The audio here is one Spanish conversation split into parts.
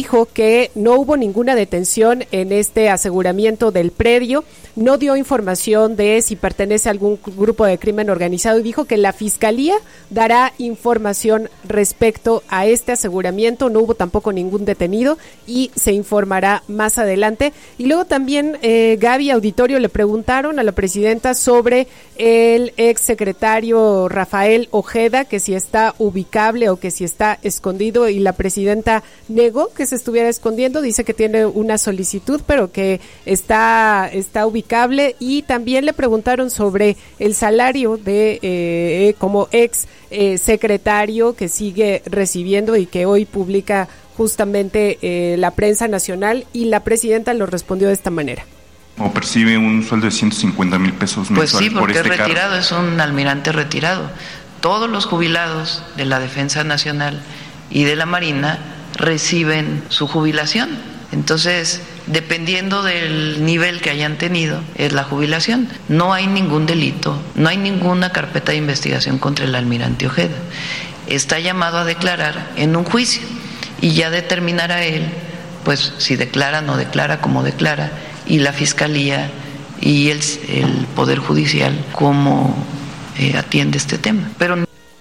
dijo que no hubo ninguna detención en este aseguramiento del predio, no dio información de si pertenece a algún grupo de crimen organizado y dijo que la Fiscalía dará información respecto a este aseguramiento. No hubo tampoco ningún detenido y se informará más adelante. Y luego también, Gaby, auditorio, le preguntaron a la presidenta sobre el exsecretario Rafael Ojeda, que si está ubicable o que si está escondido, y la presidenta negó que se estuviera escondiendo, dice que tiene una solicitud, pero que está ubicable. Y también le preguntaron sobre el salario de como ex secretario que sigue recibiendo y que hoy publica justamente la prensa nacional, y la presidenta lo respondió de esta manera. ¿O percibe un sueldo de 150,000 pesos mensuales? Pues sí, porque por este es retirado, cargo? Es un almirante retirado. Todos los jubilados de la Defensa Nacional y de la Marina reciben su jubilación. Entonces, dependiendo del nivel que hayan tenido, es la jubilación. No hay ningún delito, no hay ninguna carpeta de investigación contra el almirante Ojeda. Está llamado a declarar en un juicio y ya determinará él, pues, si declara o no declara, cómo declara, y la Fiscalía y el Poder Judicial cómo atiende este tema. Pero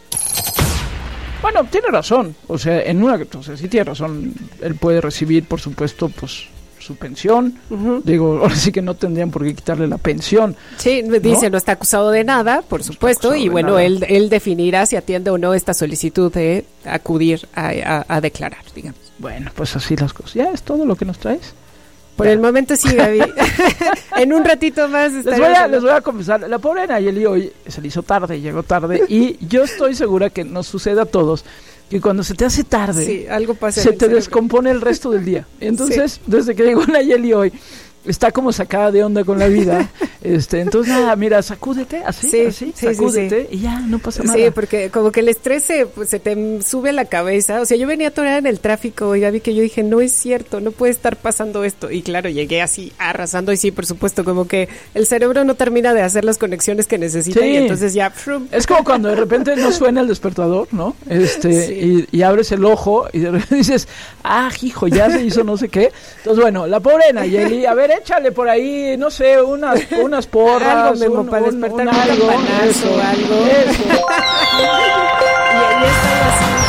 bueno, tiene razón, sí tiene razón. Él puede recibir, por supuesto, pues su pensión. Digo, ahora sí que no tendrían por qué quitarle la pensión. Sí, dice, no está acusado de nada, por supuesto, y bueno, él definirá si atiende o no esta solicitud de acudir a declarar, digamos. Bueno, pues así las cosas. ¿Ya es todo lo que nos traes? Por el momento sí, Gaby. En un ratito más les voy a confesar, la pobre Nayeli hoy se le hizo tarde, llegó tarde, y yo estoy segura que nos sucede a todos que cuando se te hace tarde, sí, algo pasa, se te descompone el resto del día. Entonces, sí, desde que llegó Nayeli hoy, está como sacada de onda con la vida. Entonces, nada, mira, sacúdete, así, sacúdete, y ya, no pasa nada. Sí, porque como que el estrés se te sube a la cabeza. O sea, yo venía atorada en el tráfico y ya vi que yo dije, no es cierto, no puede estar pasando esto. Y claro, llegué así arrasando, y sí, por supuesto, como que el cerebro no termina de hacer las conexiones que necesita, sí, y entonces ya... Es como cuando de repente no suena el despertador, ¿no? Sí. y abres el ojo y de repente dices, hijo, ya se hizo no sé qué. Entonces, bueno, la pobre Nayeli, a ver, échale por ahí, no sé, unas porras, algo para despertar, un algo, campanazo o algo. Eso. y estoy así.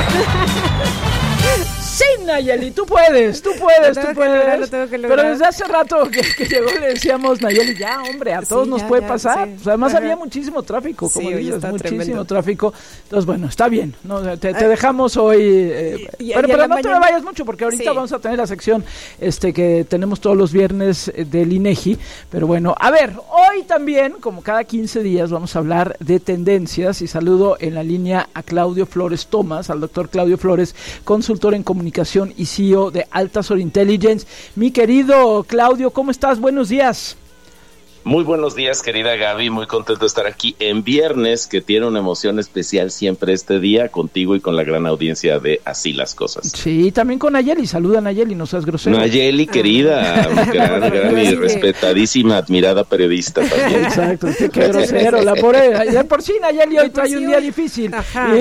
Sí, Nayeli, tú puedes. Lo tengo que lograr. Pero desde hace rato que llegó le decíamos, Nayeli, ya, hombre, a todos nos puede pasar. Sí. O sea, además había muchísimo tráfico, como dices, muchísimo tremendo tráfico. Entonces, bueno, está bien, ¿no? Te dejamos hoy. Pero no te me vayas mucho, porque ahorita vamos a tener la sección que tenemos todos los viernes del INEGI. Pero bueno, a ver, hoy también, como cada 15 días, vamos a hablar de tendencias, y saludo en la línea a Claudio Flores Tomás, al doctor Claudio Flores, consultor en comunicación y CEO de Altasor Intelligence. Mi querido Claudio, ¿cómo estás? Buenos días. Muy buenos días, querida Gaby, muy contento de estar aquí en viernes, que tiene una emoción especial siempre este día, contigo y con la gran audiencia de Así las Cosas. Sí, también con Nayeli, saluda a Nayeli, no seas grosero. Nayeli, querida, gran y respetadísima, admirada periodista también. Exacto, qué grosero, la pobre, ya por sí Nayeli hoy trae un día difícil,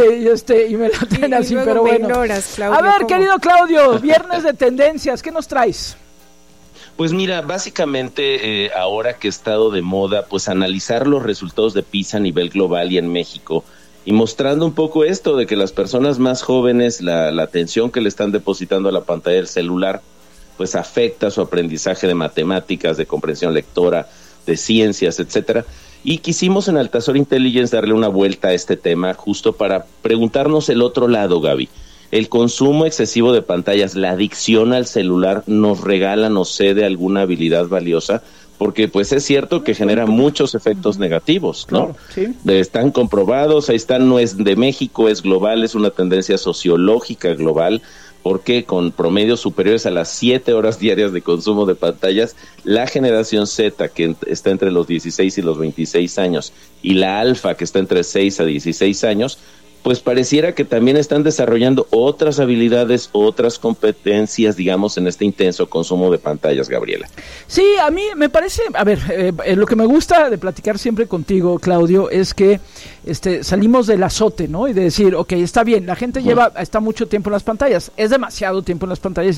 y me la traen así, pero bueno. Ignoras, Claudio, a ver, querido Claudio, viernes de tendencias, ¿qué nos traes? Pues mira, básicamente ahora que ha estado de moda, pues analizar los resultados de PISA a nivel global y en México, y mostrando un poco esto de que las personas más jóvenes, la atención que le están depositando a la pantalla del celular, pues afecta su aprendizaje de matemáticas, de comprensión lectora, de ciencias, etcétera. Y quisimos en Altasor Intelligence darle una vuelta a este tema justo para preguntarnos el otro lado, Gaby. El consumo excesivo de pantallas, la adicción al celular, nos regala, nos cede alguna habilidad valiosa, porque pues es cierto que genera muchos efectos negativos, ¿no? Claro, sí. Están comprobados, ahí están, no es de México, es global, es una tendencia sociológica global, porque con promedios superiores a las 7 horas diarias de consumo de pantallas, la generación Z, que está entre los 16 y los 26 años, y la alfa, que está entre 6 a 16 años, pues pareciera que también están desarrollando otras habilidades, otras competencias, digamos, en este intenso consumo de pantallas, Gabriela. Sí, a mí me parece, a ver, lo que me gusta de platicar siempre contigo, Claudio, es que salimos del azote, ¿no? Y de decir, okay, está bien, la gente está mucho tiempo en las pantallas, es demasiado tiempo en las pantallas,